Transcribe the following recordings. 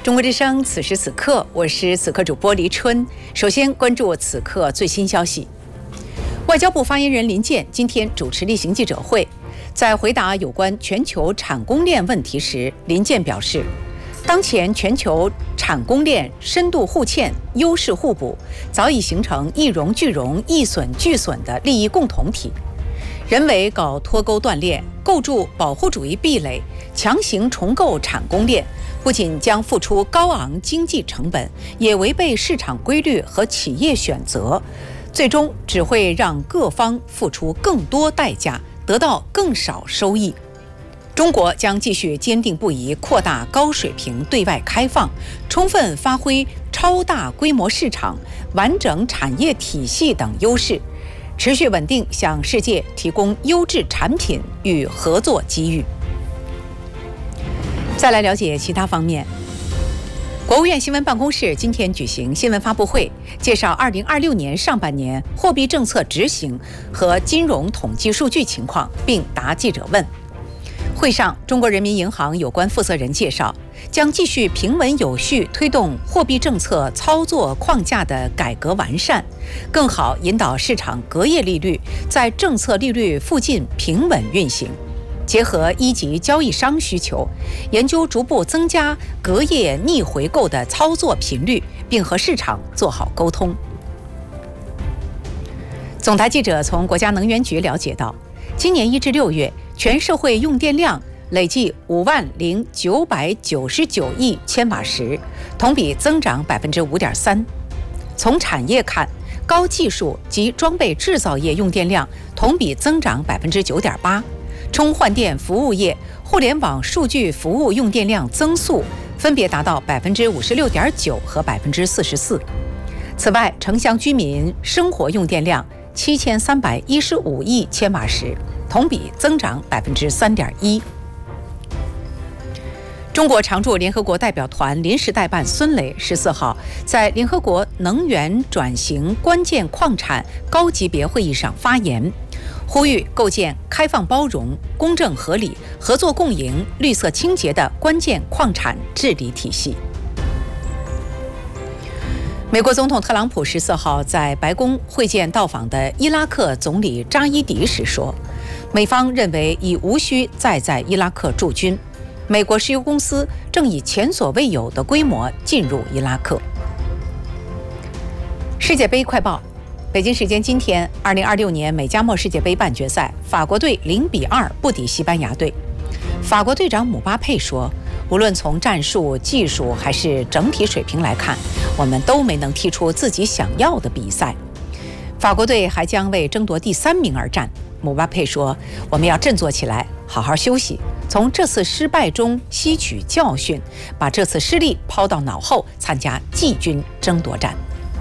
中国之声，此时此刻，我是此刻主播黎春。首先关注此刻最新消息。外交部发言人林健今天主持例行记者会，在回答有关全球产供链问题时，林健表示，当前全球产供链深度互嵌、优势互补，早已形成一荣俱荣、一损俱损的利益共同体。人为搞脱钩断裂，构筑保护主义壁垒，强行重构产供链，不仅将付出高昂经济成本，也违背市场规律和企业选择，最终只会让各方付出更多代价，得到更少收益。中国将继续坚定不移扩大高水平对外开放，充分发挥超大规模市场、完整产业体系等优势，持续稳定向世界提供优质产品与合作机遇。再来了解其他方面。国务院新闻办公室今天举行新闻发布会，介绍2026年上半年货币政策执行和金融统计数据情况，并答记者问。会上，中国人民银行有关负责人介绍，将继续平稳有序推动货币政策操作框架的改革完善，更好引导市场隔夜利率在政策利率附近平稳运行。结合一级交易商需求，研究逐步增加隔夜逆回购的操作频率，并和市场做好沟通。总台记者从国家能源局了解到，今年1至6月，全社会用电量累计50999亿千瓦时，同比增长5.3%。从产业看，高技术及装备制造业用电量同比增长9.8%。充换电服务业、互联网数据服务用电量增速分别达到56.9%和44%。此外，城乡居民生活用电量7315亿千瓦时，同比增长3.1%。中国常驻联合国代表团临时代办孙磊14号在联合国能源转型关键矿产高级别会议上发言，呼吁构建开放包容、公正合理、合作共赢、绿色清洁的关键矿产治理体系。美国总统特朗普14号在白宫会见到访的伊拉克总理扎伊迪时说，美方认为已无需再在伊拉克驻军，美国石油公司正以前所未有的规模进入伊拉克。世界杯快报。北京时间今天，2026年美加墨世界杯半决赛，法国队0-2不敌西班牙队。法国队长姆巴佩说，无论从战术、技术还是整体水平来看，我们都没能踢出自己想要的比赛。法国队还将为争夺第3名而战。姆巴佩说，我们要振作起来，好好休息，从这次失败中吸取教训，把这次失利抛到脑后，参加季军争夺战。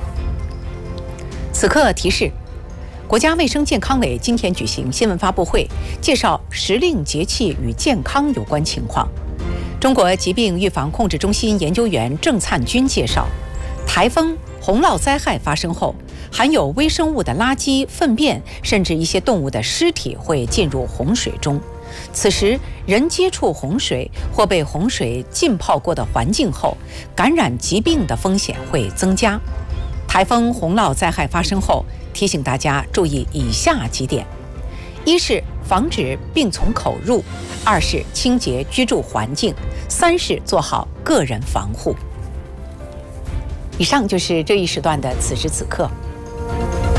此刻提示，国家卫生健康委今天举行新闻发布会，介绍时令节气与健康有关情况。中国疾病预防控制中心研究员郑灿军介绍，台风、洪涝灾害发生后，含有微生物的垃圾、粪便，甚至一些动物的尸体会进入洪水中。此时，人接触洪水或被洪水浸泡过的环境后，感染疾病的风险会增加。台风、洪涝灾害发生后，提醒大家注意以下几点：一是防止病从口入；2是清洁居住环境；3是做好个人防护。以上就是这一时段的此时此刻。